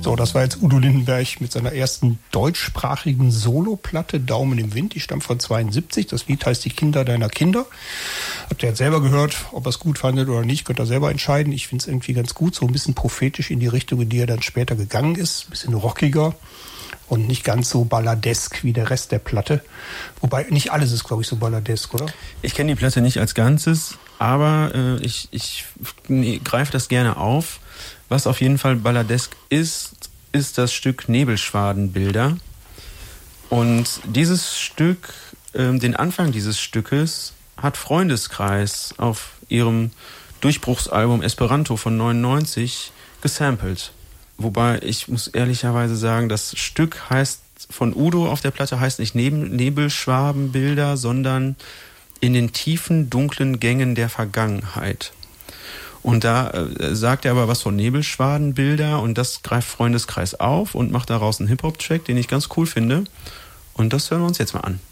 So, das war jetzt Udo Lindenberg mit seiner ersten deutschsprachigen Soloplatte Daumen im Wind. Die stammt von 72. Das Lied heißt Die Kinder deiner Kinder. Habt ihr jetzt selber gehört, ob ihr es gut fandet oder nicht, könnt ihr selber entscheiden. Ich finde es irgendwie ganz gut, so ein bisschen prophetisch in die Richtung, in die er dann später gegangen ist. Ein bisschen rockiger und nicht ganz so balladesk wie der Rest der Platte. Wobei, nicht alles ist, glaube ich, so balladesk, oder? Ich kenne die Platte nicht als Ganzes, aber ich greife das gerne auf. Was auf jeden Fall balladesk ist das Stück Nebelschwadenbilder. Und dieses Stück, den Anfang dieses Stückes, hat Freundeskreis auf ihrem Durchbruchsalbum Esperanto von 99 gesampelt. Wobei ich muss ehrlicherweise sagen, das Stück heißt von Udo auf der Platte heißt nicht Nebelschwadenbilder, sondern In den tiefen, dunklen Gängen der Vergangenheit. Und da sagt er aber was von Nebelschwadenbilder und das greift Freundeskreis auf und macht daraus einen Hip-Hop-Track, den ich ganz cool finde. Und das hören wir uns jetzt mal an.